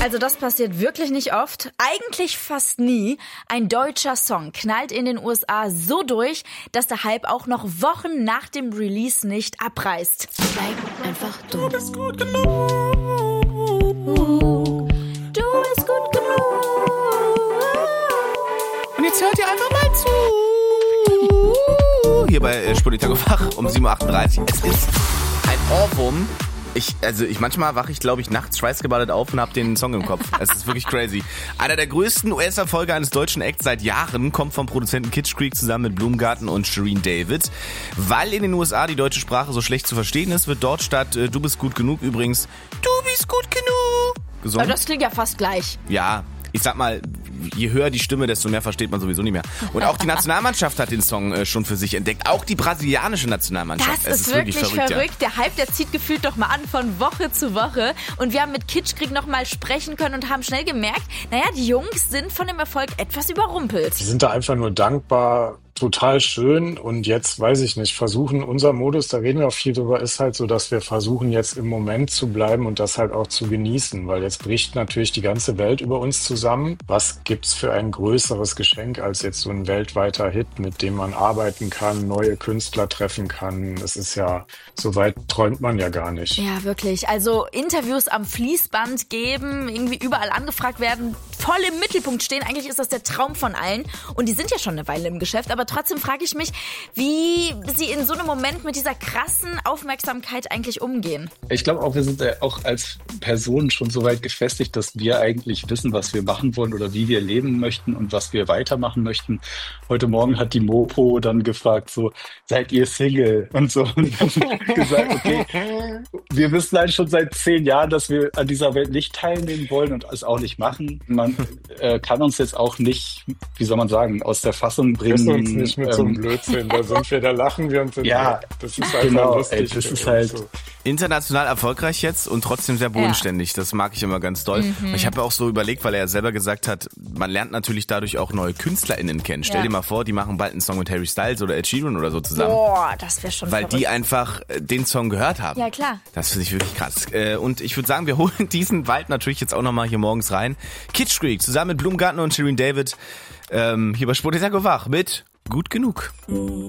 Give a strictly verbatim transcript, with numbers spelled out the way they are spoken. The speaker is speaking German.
Also das passiert wirklich nicht oft, eigentlich fast nie. Ein deutscher Song knallt in den U S A so durch, dass der Hype auch noch Wochen nach dem Release nicht abreißt. Bleib einfach du. Du bist gut genug. Du bist gut genug. Und jetzt hört ihr einfach mal zu. Hier bei äh, Spolitago Fach um sieben Uhr achtunddreißig. Es ist ein Ohrwurm. Ich, also ich manchmal wache ich, glaube ich, nachts schweißgebadet auf und habe den Song im Kopf. Es ist wirklich crazy. Einer der größten U S-Erfolge eines deutschen Acts seit Jahren kommt vom Produzenten Kitschkrieg zusammen mit Blumengarten und Shirin David. Weil in den U S A die deutsche Sprache so schlecht zu verstehen ist, wird dort statt äh, Du bist gut genug übrigens Du bist gut genug gesungen. Aber das klingt ja fast gleich. Ja, ich sag mal, je höher die Stimme, desto mehr versteht man sowieso nicht mehr. Und auch die Nationalmannschaft hat den Song äh, schon für sich entdeckt. Auch die brasilianische Nationalmannschaft. Das es ist, ist wirklich, wirklich verrückt. verrückt. Ja. Der Hype, der zieht gefühlt doch mal an von Woche zu Woche. Und wir haben mit Kitschkrieg noch mal sprechen können und haben schnell gemerkt, naja, die Jungs sind von dem Erfolg etwas überrumpelt. Die sind da einfach nur dankbar. Total schön und jetzt, weiß ich nicht, versuchen, unser Modus, da reden wir auch viel drüber, ist halt so, dass wir versuchen jetzt im Moment zu bleiben und das halt auch zu genießen, weil jetzt bricht natürlich die ganze Welt über uns zusammen. Was gibt's für ein größeres Geschenk als jetzt so ein weltweiter Hit, mit dem man arbeiten kann, neue Künstler treffen kann? Es ist ja, so weit träumt man ja gar nicht. Ja, wirklich. Also Interviews am Fließband geben, irgendwie überall angefragt werden, voll im Mittelpunkt stehen. Eigentlich ist das der Traum von allen und die sind ja schon eine Weile im Geschäft, aber trotzdem frage ich mich, wie sie in so einem Moment mit dieser krassen Aufmerksamkeit eigentlich umgehen. Ich glaube auch, wir sind ja auch als Personen schon so weit gefestigt, dass wir eigentlich wissen, was wir machen wollen oder wie wir leben möchten und was wir weitermachen möchten. Heute Morgen hat die Mopo dann gefragt, so, seid ihr Single? Und so. Und dann gesagt, okay, wir wissen halt schon seit zehn Jahren, dass wir an dieser Welt nicht teilnehmen wollen und es auch nicht machen. Man äh, kann uns jetzt auch nicht, wie soll man sagen, aus der Fassung bringen. Nicht mit ähm, so einem Blödsinn, da sind wir, da lachen wir und sind ja, das ist einfach genau, lustig. Ey, das ist halt so. International erfolgreich jetzt und trotzdem sehr bodenständig. Ja. Das mag ich immer ganz doll. Mhm. Ich habe auch so überlegt, weil er ja selber gesagt hat, man lernt natürlich dadurch auch neue KünstlerInnen kennen. Stell ja. dir mal vor, die machen bald einen Song mit Harry Styles oder Ed Sheeran oder so zusammen. Boah, das wäre schon Weil verrückt. Die einfach den Song gehört haben. Ja, klar. Das finde ich wirklich krass. Und ich würde sagen, wir holen diesen Wald natürlich jetzt auch nochmal hier morgens rein. Kitschkrieg zusammen mit Blumengarten und Shirin David ähm, hier bei Spolitago Wach mit Gut genug.